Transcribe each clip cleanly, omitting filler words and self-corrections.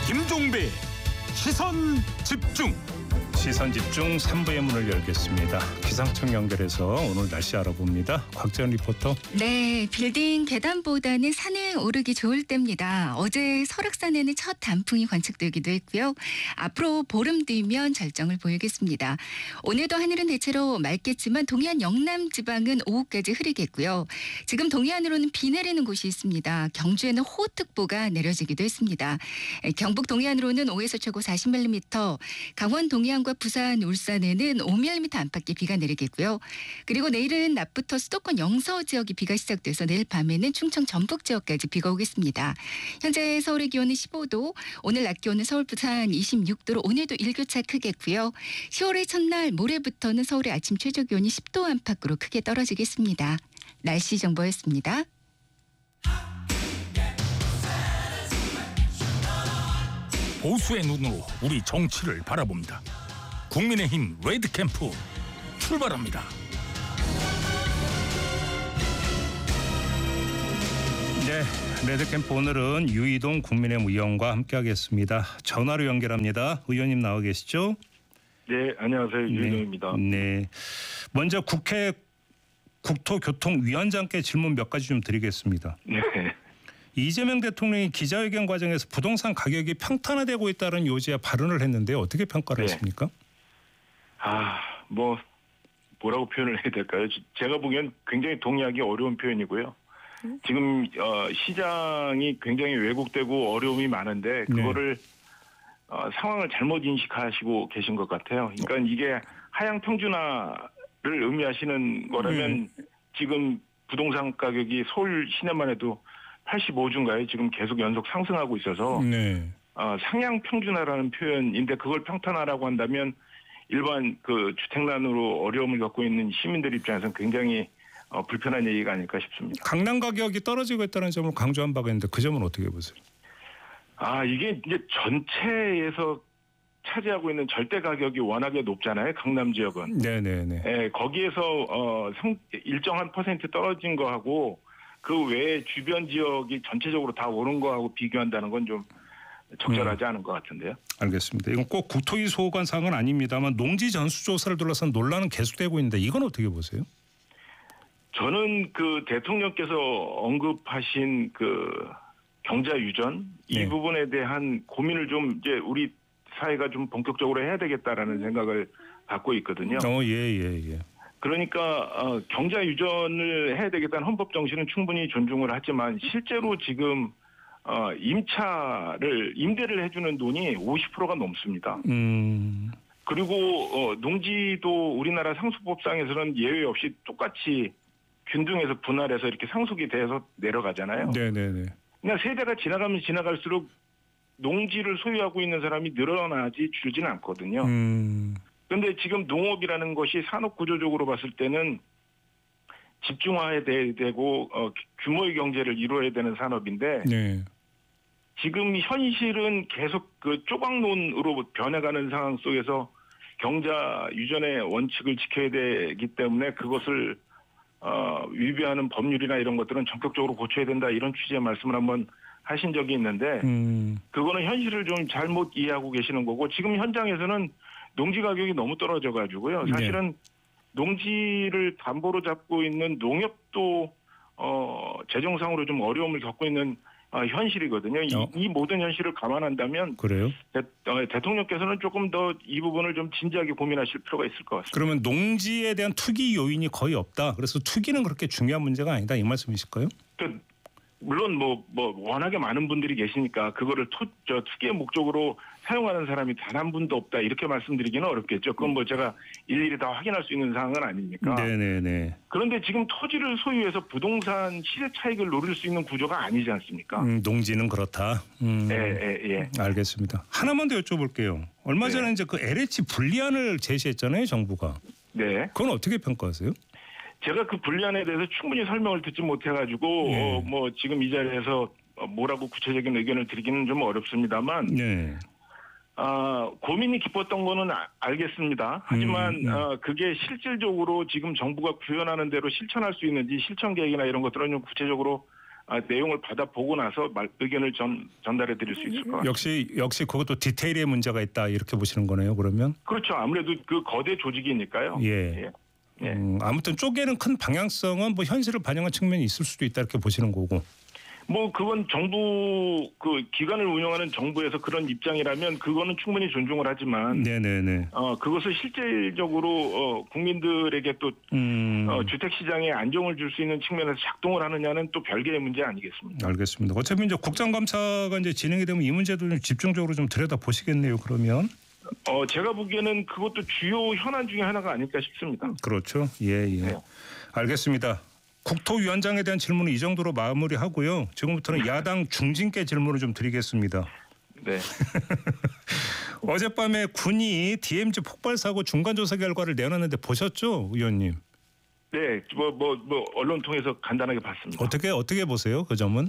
김종배 시선집중. 시선집중 3부의 문을 열겠습니다. 기상청 연결해서 오늘 날씨 알아봅니다. 곽지연 리포터. 네, 빌딩 계단보다는 산에 오르기 좋을 때입니다. 어제 설악산에는 첫 단풍이 관측되기도 했고요. 앞으로 보름 뒤면 절정을 보이겠습니다. 오늘도 하늘은 대체로 맑겠지만 동해안 영남 지방은 오후까지 흐리겠고요. 지금 동해안으로는 비 내리는 곳이 있습니다. 경주에는 호우특보가 내려지기도 했습니다. 경북 동해안으로는 5에서 최고 40mm, 강원 동해안과 부산, 울산에는 5mm 안팎의 비가 내리겠고요. 그리고 내일은 낮부터 수도권 영서 지역이 비가 시작돼서 내일 밤에는 충청 전북 지역까지 비가 오겠습니다. 현재 서울의 기온은 15도, 오늘 낮 기온은 서울, 부산 26도로 오늘도 일교차 크겠고요. 10월의 첫날 모레부터는 서울의 아침 최저 기온이 10도 안팎으로 크게 떨어지겠습니다. 날씨 정보였습니다. 보수의 눈으로 우리 정치를 바라봅니다. 국민의힘 레드캠프 출발합니다. 네, 레드캠프 오늘은 유이동 국민의힘 의원과 함께하겠습니다. 전화로 연결합니다. 의원님 나와 계시죠? 네, 안녕하세요. 유이동입니다. 네, 먼저 국회 국토교통위원장께 질문 몇 가지 좀 드리겠습니다. 네. 이재명 대통령이 기자회견 과정에서 부동산 가격이 평탄화되고 있다는 요지의 발언을 했는데 어떻게 평가를 했습니까? 뭐라고 표현을 해야 될까요? 제가 보기엔 굉장히 동의하기 어려운 표현이고요. 지금 시장이 굉장히 왜곡되고 어려움이 많은데 그거를 상황을 잘못 인식하시고 계신 것 같아요. 그러니까 이게 하향 평준화를 의미하시는 거라면 지금 부동산 가격이 서울 시내만 해도 85주인가요? 지금 계속 연속 상승하고 있어서 상향 평준화라는 표현인데 그걸 평탄화라고 한다면 일반 그 주택난으로 어려움을 겪고 있는 시민들 입장에서는 굉장히 불편한 얘기가 아닐까 싶습니다. 강남 가격이 떨어지고 있다는 점을 강조한 바가 있는데 그 점은 어떻게 보세요? 이게 이제 전체에서 차지하고 있는 절대 가격이 워낙에 높잖아요. 강남 지역은. 네네네. 네, 거기에서 일정한 퍼센트 떨어진 거하고 그 외에 주변 지역이 전체적으로 다 오른 거하고 비교한다는 건 좀 적절하지 않은 것 같은데요. 알겠습니다. 이건 꼭 국토위 소관 사항은 아닙니다만 농지 전수조사를 둘러싼 논란은 계속되고 있는데 이건 어떻게 보세요? 저는 그 대통령께서 언급하신 그 경자 유전 이 부분에 대한 고민을 좀 이제 우리 사회가 좀 본격적으로 해야 되겠다라는 생각을 갖고 있거든요. 예. 그러니까 경자 유전을 해야 되겠다는 헌법 정신은 충분히 존중을 하지만 실제로 지금 임대를 해주는 돈이 50%가 넘습니다. 그리고 농지도 우리나라 상수법상에서는 예외 없이 똑같이 균등해서 분할해서 이렇게 상속이 돼서 내려가잖아요. 네네네. 그냥 세대가 지나가면 지나갈수록 농지를 소유하고 있는 사람이 늘어나지 줄지는 않거든요. 그런데 지금 농업이라는 것이 산업 구조적으로 봤을 때는 집중화해야 되고 규모의 경제를 이루어야 되는 산업인데 지금 현실은 계속 그 조각론으로 변해가는 상황 속에서 경자 유전의 원칙을 지켜야 되기 때문에 그것을 위배하는 법률이나 이런 것들은 전격적으로 고쳐야 된다 이런 취지의 말씀을 한번 하신 적이 있는데 그거는 현실을 좀 잘못 이해하고 계시는 거고 지금 현장에서는 농지 가격이 너무 떨어져 가지고요. 사실은 농지를 담보로 잡고 있는 농협도 재정상으로 좀 어려움을 겪고 있는 현실이거든요. 이 모든 현실을 감안한다면 그래요? 대통령께서는 조금 더 이 부분을 좀 진지하게 고민하실 필요가 있을 것 같습니다. 그러면 농지에 대한 투기 요인이 거의 없다. 그래서 투기는 그렇게 중요한 문제가 아니다. 이 말씀이실까요? 물론 워낙에 많은 분들이 계시니까 그거를 투기의 목적으로 사용하는 사람이 단 한 분도 없다 이렇게 말씀드리기는 어렵겠죠. 그건 제가 일일이 다 확인할 수 있는 사항은 아니니까. 네네네. 그런데 지금 토지를 소유해서 부동산 시세 차익을 노릴 수 있는 구조가 아니지 않습니까? 농지는 그렇다. 예. 알겠습니다. 하나만 더 여쭤볼게요. 얼마 전에 이제 그 LH 분리안을 제시했잖아요, 정부가. 네. 그건 어떻게 평가하세요? 제가 그 분리안에 대해서 충분히 설명을 듣지 못해가지고 지금 이 자리에서 뭐라고 구체적인 의견을 드리기는 좀 어렵습니다만 고민이 깊었던 거는 알겠습니다. 하지만 그게 실질적으로 지금 정부가 구현하는 대로 실천할 수 있는지 실천 계획이나 이런 것들은 좀 구체적으로 내용을 받아보고 나서 의견을 전달해 드릴 수 있을 것 같습니다. 역시 그것도 디테일에 문제가 있다 이렇게 보시는 거네요. 그러면 그렇죠. 아무래도 그 거대 조직이니까요. 예. 예. 아무튼 쪼개는 큰 방향성은 뭐 현실을 반영한 측면이 있을 수도 있다 이렇게 보시는 거고. 뭐 그건 정부 그 기관을 운영하는 정부에서 그런 입장이라면 그거는 충분히 존중을 하지만 네네네. 그것을 실질적으로 국민들에게 또 주택 시장에 안정을 줄 수 있는 측면에서 작동을 하느냐는 또 별개의 문제 아니겠습니까? 알겠습니다. 어차피 이제 국정감사가 이제 진행이 되면 이 문제도 좀 집중적으로 좀 들여다 보시겠네요. 그러면. 제가 보기에는 그것도 주요 현안 중에 하나가 아닐까 싶습니다. 그렇죠. 예. 네. 알겠습니다. 국토위원장에 대한 질문은 이 정도로 마무리하고요. 지금부터는 야당 중진께 질문을 좀 드리겠습니다. 네. 어젯밤에 군이 DMZ 폭발 사고 중간 조사 결과를 내놨는데 보셨죠, 의원님? 네, 뭐 언론 통해서 간단하게 봤습니다. 어떻게 보세요, 그 점은?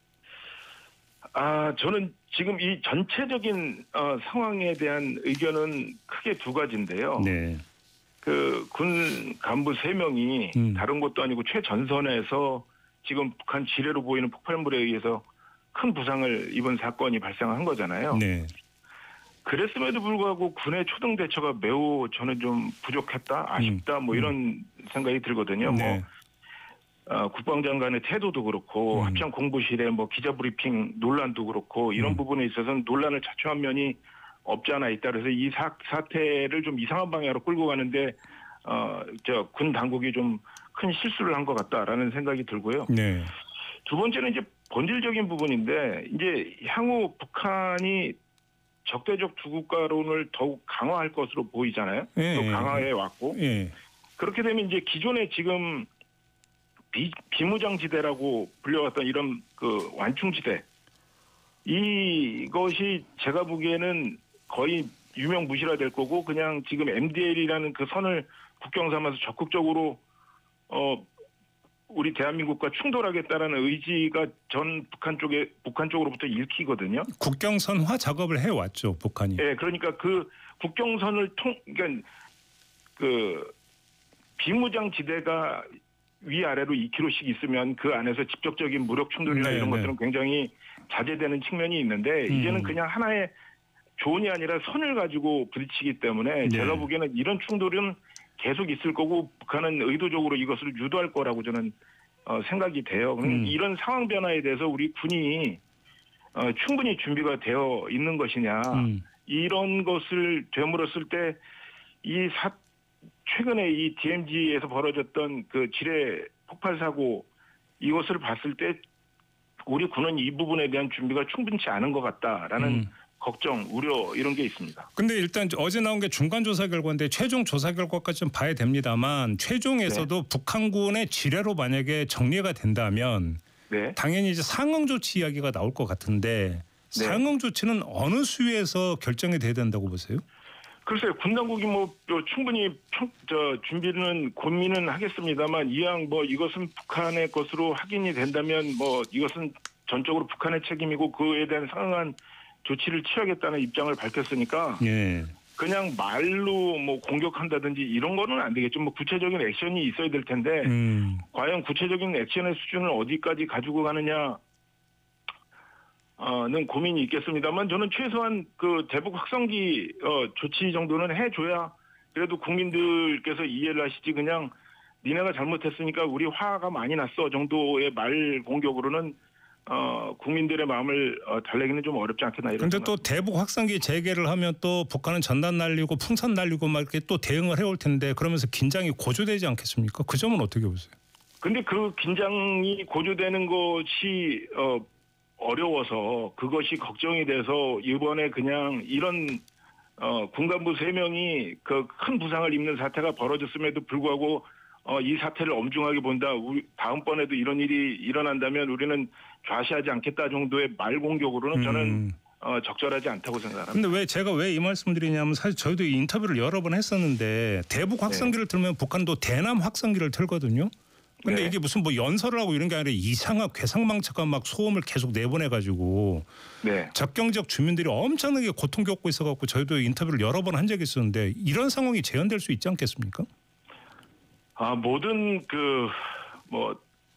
저는 지금 이 전체적인 상황에 대한 의견은 크게 두 가지인데요. 네. 그 군 간부 3명이 다른 것도 아니고 최전선에서 지금 북한 지뢰로 보이는 폭발물에 의해서 큰 부상을 입은 사건이 발생한 거잖아요. 네. 그랬음에도 불구하고 군의 초등 대처가 매우 저는 좀 부족했다, 아쉽다, 뭐 이런 생각이 들거든요. 네. 국방장관의 태도도 그렇고 합참 공보실의 뭐 기자 브리핑 논란도 그렇고 이런 부분에 있어서는 논란을 자초한 면이 없지 않아 있다. 그래서 이 사태를 좀 이상한 방향으로 끌고 가는데 군 당국이 좀 큰 실수를 한 것 같다라는 생각이 들고요. 네. 두 번째는 이제 본질적인 부분인데 이제 향후 북한이 적대적 주국가론을 더욱 강화할 것으로 보이잖아요. 예, 또 강화해 왔고 예. 그렇게 되면 이제 기존에 지금 비무장지대라고 불려왔던 이런 그 완충지대 이것이 제가 보기에는 거의 유명무실화될 거고 그냥 지금 MDL이라는 그 선을 국경 삼아서 적극적으로 우리 대한민국과 충돌하겠다라는 의지가 전 북한 쪽으로부터 읽히거든요. 국경선화 작업을 해왔죠, 북한이. 네, 그러니까 그 국경선을 그러니까 그 비무장 지대가 위아래로 2km씩 있으면 그 안에서 직접적인 무력 충돌이나 이런 것들은 굉장히 자제되는 측면이 있는데 이제는 그냥 하나의 조언이 아니라 선을 가지고 부딪히기 때문에 제가 보기에는 이런 충돌은 계속 있을 거고 북한은 의도적으로 이것을 유도할 거라고 저는 생각이 돼요. 이런 상황 변화에 대해서 우리 군이 충분히 준비가 되어 있는 것이냐 이런 것을 되물었을 때 최근에 이 DMZ에서 벌어졌던 그 지뢰 폭발 사고 이것을 봤을 때 우리 군은 이 부분에 대한 준비가 충분치 않은 것 같다라는 걱정, 우려 이런 게 있습니다. 근데 일단 어제 나온 게 중간 조사 결과인데 최종 조사 결과까지 좀 봐야 됩니다만 최종에서도 북한군의 지뢰로 만약에 정리가 된다면 당연히 이제 상응 조치 이야기가 나올 것 같은데 상응 조치는 어느 수위에서 결정이 돼야 된다고 보세요? 글쎄요, 군 당국이 뭐 충분히 준비는 고민은 하겠습니다만 이왕 뭐 이것은 북한의 것으로 확인이 된다면 뭐 이것은 전적으로 북한의 책임이고 그에 대한 상응한 조치를 취하겠다는 입장을 밝혔으니까 그냥 말로 뭐 공격한다든지 이런 거는 안 되겠죠. 뭐 구체적인 액션이 있어야 될 텐데 과연 구체적인 액션의 수준을 어디까지 가지고 가느냐. 는 고민이 있겠습니다만 저는 최소한 그 대북 확성기 조치 정도는 해줘야 그래도 국민들께서 이해를 하시지 그냥 니네가 잘못했으니까 우리 화가 많이 났어 정도의 말 공격으로는 국민들의 마음을 달래기는 좀 어렵지 않겠나 이런. 그런데 또 대북 확성기 재개를 하면 또 북한은 전단 날리고 풍선 날리고 막 이렇게 또 대응을 해올 텐데 그러면서 긴장이 고조되지 않겠습니까? 그 점은 어떻게 보세요? 근데 그 긴장이 고조되는 것이 어려워서 그것이 걱정이 돼서 이번에 그냥 이런 군간부 3명이 그 큰 부상을 입는 사태가 벌어졌음에도 불구하고 이 사태를 엄중하게 본다. 다음번에도 이런 일이 일어난다면 우리는 좌시하지 않겠다 정도의 말 공격으로는 저는 적절하지 않다고 생각합니다. 그런데 제가 왜 이 말씀드리냐면 사실 저희도 인터뷰를 여러 번 했었는데 대북 확성기를 틀면 북한도 대남 확성기를 틀거든요. 근데 이게 무슨 뭐 연설을 하고 이런 게 아니라 이상한 괴상망측한 막 소음을 계속 내보내가지고 접경 지역 주민들이 엄청나게 고통 겪고 있어갖고 저희도 인터뷰를 여러 번 한 적이 있었는데 이런 상황이 재현될 수 있지 않겠습니까? 모든 그 뭐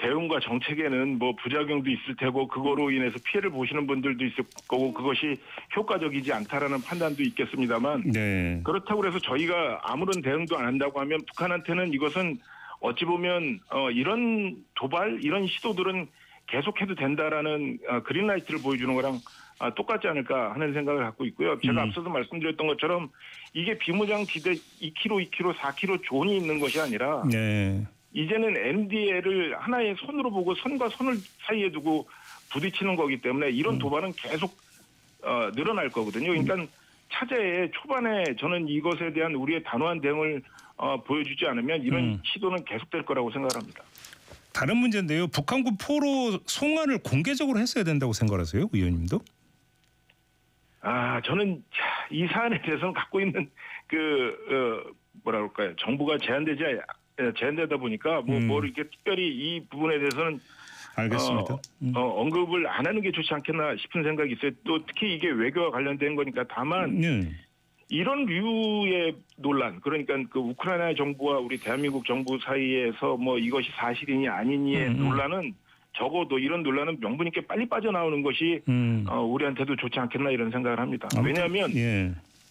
대응과 정책에는 뭐 부작용도 있을 테고 그거로 인해서 피해를 보시는 분들도 있을 거고 그것이 효과적이지 않다라는 판단도 있겠습니다만 네. 그렇다고 해서 저희가 아무런 대응도 안 한다고 하면 북한한테는 이것은 어찌 보면 이런 도발 이런 시도들은 계속해도 된다라는 그린라이트를 보여주는 거랑 똑같지 않을까 하는 생각을 갖고 있고요. 제가 앞서도 말씀드렸던 것처럼 이게 비무장지대 2km, 2km, 4km 존이 있는 것이 아니라 네. 이제는 MDL을 하나의 선으로 보고 선과 선을 사이에 두고 부딪히는 거기 때문에 이런 도발은 계속 늘어날 거거든요. 그러니까 차제에 초반에 저는 이것에 대한 우리의 단호한 대응을 보여주지 않으면 이런 시도는 계속될 거라고 생각합니다. 다른 문제인데요. 북한군 포로 송환을 공개적으로 했어야 된다고 생각하세요, 의원님도? 저는 이 사안에 대해서는 갖고 있는 뭐라 그럴까요? 정부가 제한되다 보니까 뭐 이렇게 특별히 이 부분에 대해서는 알겠습니다. 언급을 안 하는 게 좋지 않겠나 싶은 생각이 있어요. 또 특히 이게 외교와 관련된 거니까 다만 이런 류의 논란, 그러니까 그 우크라이나 정부와 우리 대한민국 정부 사이에서 뭐 이것이 사실이니 아니니의 논란은 적어도 이런 논란은 명분 있게 빨리 빠져나오는 것이 우리한테도 좋지 않겠나 이런 생각을 합니다. 왜냐하면